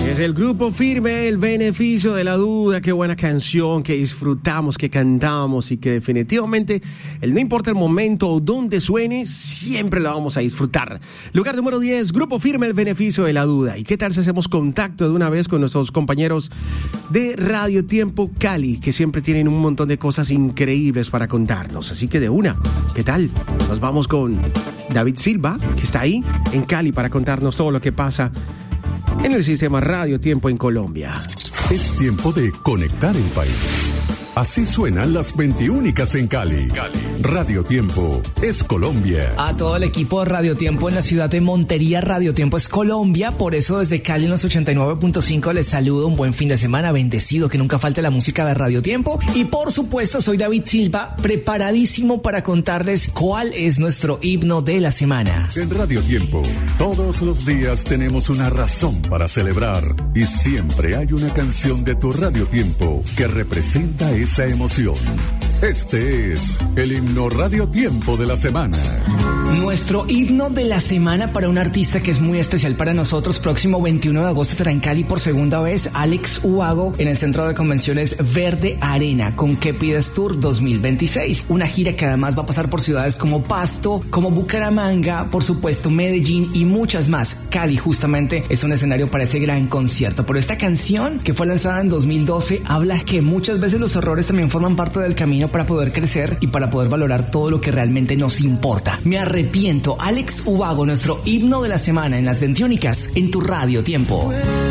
Es el Grupo Firme, El Beneficio de la Duda. Qué buena canción que disfrutamos, que cantamos y que definitivamente, no importa el momento o dónde suene, siempre la vamos a disfrutar. Lugar número 10, Grupo Firme, El Beneficio de la Duda. ¿Y qué tal si hacemos contacto de una vez con nuestros compañeros de Radio Tiempo Cali, que siempre tienen un montón de cosas increíbles para contarnos? Así que de una, ¿qué tal? Nos vamos con David Silva, que está ahí en Cali para contarnos todo lo que pasa en el sistema Radio Tiempo en Colombia. Es tiempo de conectar el país. Así suenan las 21 en Cali. Radio Tiempo es Colombia. A todo el equipo de Radio Tiempo en la ciudad de Montería, Radio Tiempo es Colombia. Por eso desde Cali en los 89.5 les saludo. Un buen fin de semana, bendecido, que nunca falte la música de Radio Tiempo. Y por supuesto soy David Silva, preparadísimo para contarles cuál es nuestro himno de la semana. En Radio Tiempo, todos los días tenemos una razón para celebrar. Y siempre hay una canción de tu Radio Tiempo que representa esa emoción. Este es el himno Radio Tiempo de la semana. Nuestro himno de la semana para un artista que es muy especial para nosotros. Próximo 21 de agosto estará en Cali por segunda vez Alex Ubago en el Centro de Convenciones Verde Arena con ¿Qué pides Tour 2026? Una gira que además va a pasar por ciudades como Pasto, como Bucaramanga, por supuesto Medellín y muchas más. Cali justamente es un escenario para ese gran concierto. Pero esta canción, que fue lanzada en 2012, habla que muchas veces los errores también forman parte del camino para poder crecer y para poder valorar todo lo que realmente nos importa. Me arrepiento. Alex Ubago, nuestro himno de la semana en las 21 en tu Radio Tiempo.